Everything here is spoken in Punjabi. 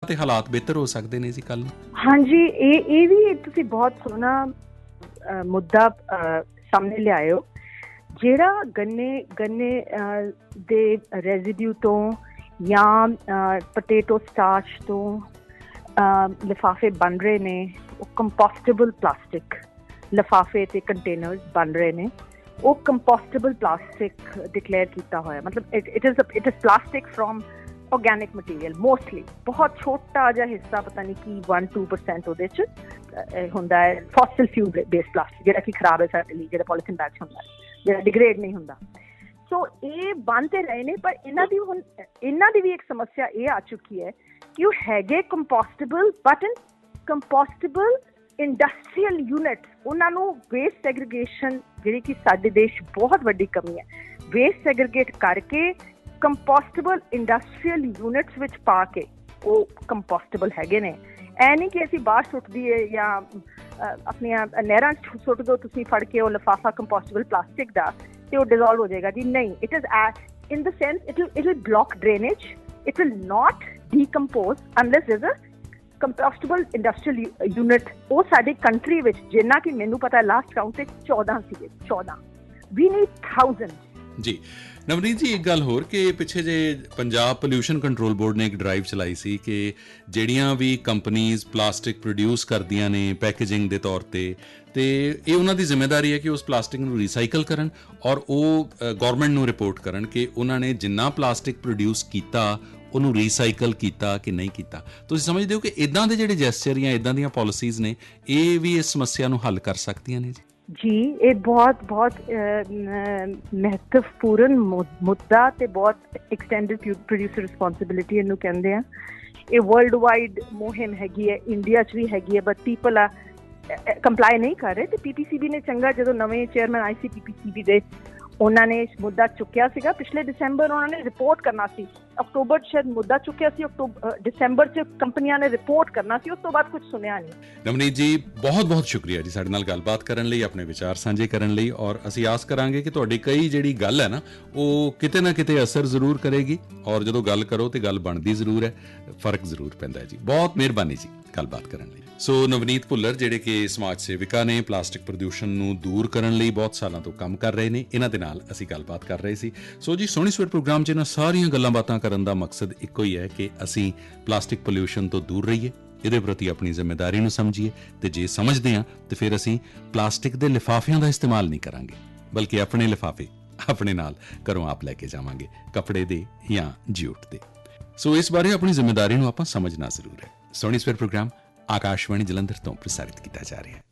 ਤੇ ਹਾਲਾਤ ਬਿਹਤਰ ਹੋ ਸਕਦੇ ਨੇ ਜੀ ਕੱਲ੍ਹ ਨੂੰ। ਹਾਂਜੀ, ਇਹ ਵੀ ਤੁਸੀਂ ਬਹੁਤ ਸੋਹਣਾ ਮੁੱਦਾ ਸਾਹਮਣੇ ਲਿਆਇਓ। ਜਿਹੜਾ ਗੰਨੇ ਦੇ ਰੈਜ਼ੀਡਿਊ ਤੋਂ ਜਾਂ ਪੋਟੇਟੋ ਸਟਾਰਚ ਤੋਂ ਲਿਫਾਫੇ ਬਣ ਰਹੇ ਨੇ, ਉਹ ਕੰਪੋਸਟੇਬਲ ਪਲਾਸਟਿਕ ਲਿਫਾਫੇ ਅਤੇ ਕੰਟੇਨਰਸ ਬਣ ਰਹੇ ਨੇ। ਉਹ ਕੰਪੋਸਟੇਬਲ ਪਲਾਸਟਿਕ ਡਿਕਲੇਅਰ ਕੀਤਾ ਹੋਇਆ, ਮਤਲਬ it is plastic from organic material mostly. ਬਹੁਤ ਛੋਟਾ ਜਿਹਾ ਹਿੱਸਾ, ਪਤਾ ਨਹੀਂ ਕੀ 1-2% ਉਹਦੇ 'ਚ ਹੁੰਦਾ ਹੈ ਫੋਸਿਲ ਫਿਊਲ ਬੇਸਡ ਪਲਾਸਟਿਕ, ਜਿਹੜਾ ਕਿ ਖਰਾਬ ਹੈ ਸਾਡੇ ਲਈ, ਜਿਹੜਾ ਪੋਲੀਥੀਨ ਬੈਗ 'ਚ ਹੁੰਦਾ, ਜਿਹੜਾ ਡਿਗਰੇਡ ਨਹੀਂ ਹੁੰਦਾ। ਸੋ ਇਹ ਬਣ ਤੇ ਰਹੇ ਨੇ, ਪਰ ਇਹਨਾਂ ਦੀ ਵੀ ਇੱਕ ਸਮੱਸਿਆ ਇਹ ਆ ਚੁੱਕੀ ਹੈ ਕਿ ਉਹ ਹੈਗੇ ਕੰਪੋਸਟੇਬਲ, ਬਟ ਇਨ ਕੰਪੋਸਟੇਬਲ ਇੰਡਸਟਰੀਅਲ ਯੂਨਿਟ, ਉਹਨਾਂ ਨੂੰ ਵੇਸਟ ਸੈਗਰੀਗੇਸ਼ਨ, ਜਿਹੜੀ ਕਿ ਸਾਡੇ ਦੇਸ਼ ਬਹੁਤ ਵੱਡੀ ਕਮੀ ਹੈ, ਵੇਸਟ ਸੈਗਰੀਗੇਟ ਕਰਕੇ ਕੰਪੋਸਟੇਬਲ ਇੰਡਸਟਰੀਅਲ ਯੂਨਿਟਸ ਵਿੱਚ ਪਾ ਕੇ ਉਹ ਕੰਪੋਸਟੇਬਲ ਹੈਗੇ ਨੇ। ਇਹ ਨਹੀਂ ਕਿ ਅਸੀਂ ਬਾਹਰ ਸੁੱਟ ਦਈਏ ਜਾਂ ਆਪਣੀਆਂ ਨਹਿਰਾਂ 'ਚ ਸੁੱਟ ਦਿਓ ਤੁਸੀਂ ਫੜ ਕੇ ਉਹ ਲਿਫਾਫਾ ਕੰਪੋਸਟੇਬਲ ਪਲਾਸਟਿਕ ਦਾ ਤੇ ਉਹ ਡਿਜ਼ੋਲਵ ਹੋ ਜਾਏਗਾ ਜੀ, ਨਹੀਂ। It is in the sense it will block drainage, it will not decompose unless ਦੇयर is a ਕੰਪੋਸਟੇਬਲ industrial unit. ਉਹ ਸਾਡੀ ਕੰਟਰੀ ਵਿੱਚ, ਜਿੰਨਾ ਕਿ ਮੈਨੂੰ ਪਤਾ ਲਾਸਟ ਕਾਊਂਟ ਤੇ 14 ਸੀਗੇ, 14। ਵੀ ਨੀਡ ਥਾਊਜ਼ੈਂਡ। ਜੀ ਨਵਨੀਤ ਜੀ, ਇੱਕ ਗੱਲ ਹੋਰ ਕਿ ਪਿੱਛੇ ਜੇ ਪੰਜਾਬ ਪੋਲਿਊਸ਼ਨ ਕੰਟਰੋਲ ਬੋਰਡ ਨੇ ਇੱਕ ਡਰਾਈਵ ਚਲਾਈ ਸੀ ਕਿ ਜਿਹੜੀਆਂ ਵੀ ਕੰਪਨੀਜ਼ ਪਲਾਸਟਿਕ ਪ੍ਰੋਡਿਊਸ ਕਰਦੀਆਂ ਨੇ ਪੈਕੇਜਿੰਗ ਦੇ ਤੌਰ 'ਤੇ, ਅਤੇ ਇਹ ਉਹਨਾਂ ਦੀ ਜ਼ਿੰਮੇਵਾਰੀ ਹੈ ਕਿ ਉਸ ਪਲਾਸਟਿਕ ਨੂੰ ਰੀਸਾਈਕਲ ਕਰਨ ਔਰ ਉਹ ਗੌਰਮੈਂਟ ਨੂੰ ਰਿਪੋਰਟ ਕਰਨ ਕਿ ਉਹਨਾਂ ਨੇ ਜਿੰਨਾ ਪਲਾਸਟਿਕ ਪ੍ਰੋਡਿਊਸ ਕੀਤਾ ਉਹਨੂੰ ਰੀਸਾਈਕਲ ਕੀਤਾ ਕਿ ਨਹੀਂ ਕੀਤਾ। ਤੁਸੀਂ ਸਮਝਦੇ ਹੋ ਕਿ ਇੱਦਾਂ ਦੇ ਜਿਹੜੇ ਜੈਸਚਰ ਜਾਂ ਇੱਦਾਂ ਦੀਆਂ ਪੋਲਿਸੀਜ਼ ਨੇ, ਇਹ ਵੀ ਇਸ ਸਮੱਸਿਆ ਨੂੰ ਹੱਲ ਕਰ ਸਕਦੀਆਂ ਨੇ ਜੀ? ਜੀ, ਇਹ ਬਹੁਤ ਮਹੱਤਵਪੂਰਨ ਮੁੱਦਾ ਤੇ ਬਹੁਤ ਐਕਸਟੈਂਡਡ ਪ੍ਰੋਡਿਊਸਰ ਰਿਸਪੋਂਸਿਬਿਲਿਟੀ ਇਹਨੂੰ ਕਹਿੰਦੇ ਆ। ਇਹ ਵਰਲਡ ਵਾਈਡ ਮੁਹਿੰਮ ਹੈਗੀ ਹੈ, ਇੰਡੀਆ 'ਚ ਵੀ ਹੈਗੀ ਹੈ, ਬਟ ਪੀਪਲ ਆ ਕੰਪਲਾਈ ਨਹੀਂ ਕਰ ਰਹੇ। ਤੇ PPCB ਨੇ ਚੰਗਾ, ਜਦੋਂ ਨਵੇਂ ਚੇਅਰਮੈਨ ਆਏ ਸੀ PPCB ਦੇ, ਉਹਨਾਂ ਨੇ ਇਸ ਮੁੱਦਾ ਚੁੱਕਿਆ ਸੀਗਾ। ਪਿਛਲੇ ਦਸੰਬਰ ਉਹਨਾਂ ਨੇ ਰਿਪੋਰਟ ਕਰਨਾ ਸੀ, ਅਕਤੂਬਰ 'ਚ ਸ਼ਾਇਦ ਮੁੱਦਾ ਚੁੱਕਿਆ ਸੀ, ਦਸੰਬਰ 'ਚ ਕੰਪਨੀਆਂ ਨੇ ਰਿਪੋਰਟ ਕਰਨਾ ਸੀ, ਉਸ ਤੋਂ ਬਾਅਦ ਕੁਝ ਸੁਣਿਆ ਨਹੀਂ। ਨਵਨੀਤ ਜੀ, ਬਹੁਤ ਬਹੁਤ ਸ਼ੁਕਰੀਆ ਜੀ ਸਾਡੇ ਨਾਲ ਗੱਲਬਾਤ ਕਰਨ ਲਈ, ਆਪਣੇ ਵਿਚਾਰ ਸਾਂਝੇ ਕਰਨ ਲਈ, ਔਰ ਅਸੀਂ ਆਸ ਕਰਾਂਗੇ ਕਿ ਤੁਹਾਡੀ ਕਈ ਜਿਹੜੀ ਗੱਲ ਹੈ ਨਾ, ਉਹ ਕਿਤੇ ਨਾ ਕਿਤੇ ਅਸਰ ਜ਼ਰੂਰ ਕਰੇਗੀ, ਔਰ ਜਦੋਂ ਗੱਲ ਕਰੋ ਤੇ ਗੱਲ ਬਣਦੀ ਜ਼ਰੂਰ ਹੈ, ਫਰਕ ਜ਼ਰੂਰ ਪੈਂਦਾ ਹੈ ਜੀ। ਬਹੁਤ ਮਿਹਰਬਾਨੀ ਜੀ ਗੱਲਬਾਤ ਕਰਨ ਲਈ। ਸੋ ਨਵਨੀਤ ਭੁੱਲਰ, ਜਿਹੜੇ ਕਿ ਸਮਾਜ ਸੇਵਿਕਾ ਨੇ, ਪਲਾਸਟਿਕ ਪ੍ਰਦੂਸ਼ਣ ਨੂੰ ਦੂਰ ਕਰਨ ਲਈ ਬਹੁਤ ਸਾਲਾਂ ਤੋਂ ਕੰਮ ਕਰ ਰਹੇ ਨੇ, ਇਹਨਾਂ ਦੇ ਨਾਲ ਅਸੀਂ ਗੱਲਬਾਤ ਕਰ ਰਹੇ ਸੀ। ਸੋ ਜੀ, ਸੋਹਣੀ ਸਵੇਰ ਪ੍ਰੋਗਰਾਮ 'ਚ ਇਹਨਾਂ ਸਾਰੀਆਂ ਗੱਲਾਂ ਬਾਤਾਂ ਕਰਨ ਦਾ ਮਕਸਦ ਇੱਕੋ ਹੀ ਹੈ ਕਿ ਅਸੀਂ ਪਲਾਸਟਿਕ ਪੋਲਿਊਸ਼ਨ ਤੋਂ ਦੂਰ ਰਹੀਏ, ਇਹਦੇ ਪ੍ਰਤੀ ਆਪਣੀ ਜ਼ਿੰਮੇਵਾਰੀ ਨੂੰ ਸਮਝੀਏ, ਤੇ ਜੇ ਸਮਝਦੇ ਹਾਂ ਤੇ ਫਿਰ ਅਸੀਂ ਪਲਾਸਟਿਕ ਦੇ ਲਿਫਾਫਿਆਂ ਦਾ ਇਸਤੇਮਾਲ ਨਹੀਂ ਕਰਾਂਗੇ, ਬਲਕਿ ਆਪਣੇ ਲਿਫਾਫੇ ਆਪਣੇ ਨਾਲ ਘਰੋਂ ਆਪ ਲੈ ਕੇ ਜਾਵਾਂਗੇ, ਕੱਪੜੇ ਦੇ ਜਾਂ ਜੂਟ ਦੇ। ਸੋ ਇਸ ਬਾਰੇ ਆਪਣੀ ਜ਼ਿੰਮੇਵਾਰੀ ਨੂੰ ਆਪਾਂ ਸਮਝਣਾ ਜ਼ਰੂਰ ਹੈ। ਸੋਹਣੀ ਸਵੇਰ ਪ੍ਰੋਗਰਾਮ ਆਕਾਸ਼ਵਾਣੀ ਜਲੰਧਰ ਤੋਂ ਪ੍ਰਸਾਰਿਤ ਕੀਤਾ ਜਾ ਰਿਹਾ ਹੈ।